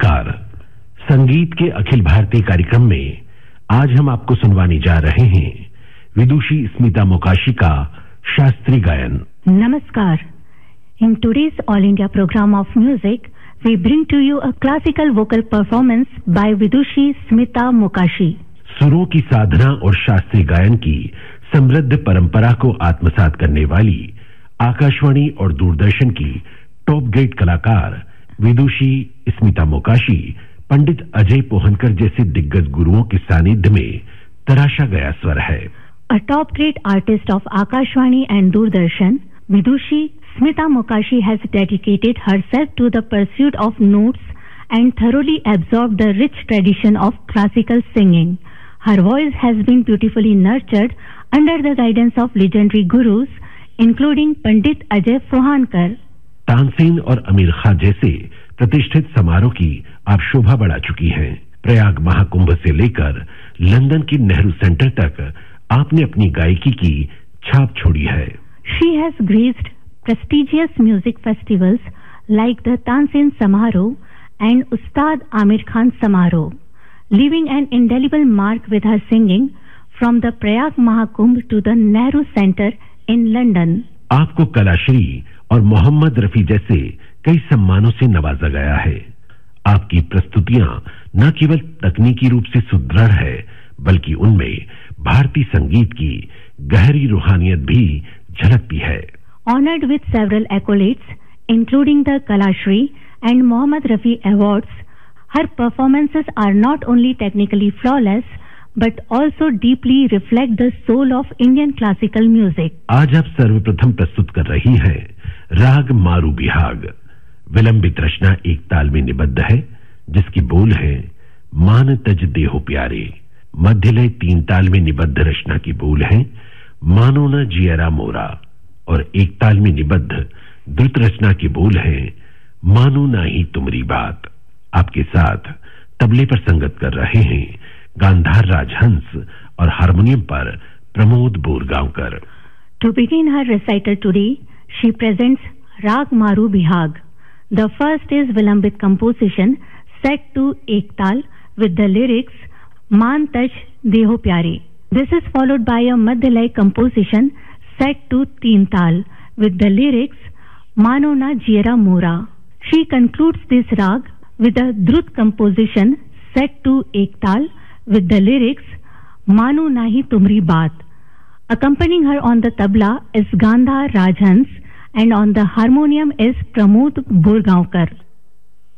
नमस्कार। संगीत के अखिल भारतीय कार्यक्रम में आज हम आपको सुनवाने जा रहे हैं विदुषी स्मिता मोकाशी का शास्त्रीय गायन। Namaskar. In today's All India program of music, we bring to you a classical vocal performance by Vidushi Smita Mokashi. सुरों की साधना और शास्त्रीय गायन की समृद्ध परंपरा को आत्मसात करने वाली आकाशवाणी और दूरदर्शन की टॉप ग्रेड कलाकार विदुषी स्मिता मोकाशी पंडित अजय पोहनकर जैसे दिग्गज गुरुओं के सानिध्य में तराशा गया स्वर है। A top grade artist of Akashvani and Doordarshan, Vidushi Smita Mokashi has dedicated herself to the pursuit of notes and thoroughly absorbed the rich tradition of classical singing. Her voice has been beautifully nurtured under the guidance of legendary gurus, including Pandit Ajay Pohankar. Tansen और आमिर खान जैसे प्रतिष्ठित समारोह की आप शोभा बढ़ा चुकी हैं। प्रयाग महाकुंभ से लेकर लंदन के नेहरू सेंटर तक आपने अपनी गायकी की छाप छोड़ी है। She has graced prestigious music festivals like the Tansen Samaroh and Ustad Amir Khan Samaroh, leaving an indelible mark with her singing from the Prayag Mahakumbh to the Nehru Center in London. आपको कलाश्री और मोहम्मद रफी जैसे कई सम्मानों से नवाजा गया है। आपकी प्रस्तुतियां न केवल तकनीकी रूप से सुदृढ़ है, बल्कि उनमें भारतीय संगीत की गहरी रूहानियत भी झलकती है। Honored with several accolades, including the Kalashri and Mohammad Rafi Awards, her performances are not only technically flawless, but also deeply reflect the soul of Indian classical music. आज आप सर्वप्रथम प्रस्तुत कर रही हैं राग मारू बिहाग। विलंबित रचना एक ताल में निबद्ध है, जिसकी बोल है मान तज देहो प्यारे। मध्यलय तीन ताल में निबद्ध रचना की बोल है मानो न जियरा मोरा, और एक ताल में निबद्ध द्रुत रचना की बोल है मानो ना ही तुमरी बात। आपके साथ तबले पर संगत कर रहे हैं गांधार राजहंस और हारमोनियम पर Pramod Borgaonkar. To begin her recital today, she presents Rag Maru Bihag. The first is Vilambit composition set to Ek Tal with the lyrics Maan Taj Deho Pyare. This is followed by a Madhyalay composition set to Teen Tal with the lyrics Mano Na Jiera Mora. She concludes this rag with a Drut composition set to Ek Tal with the lyrics Manu Nahi Tumri Baat. Accompanying her on the tabla is Gandhar Rajhans and on the harmonium is Pramod Borgaonkar.